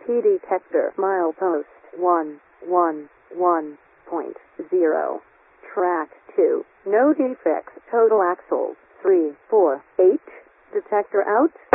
ESP detector. Milepost 111.0. Track 2. No defects. Total axles 348. Detector out.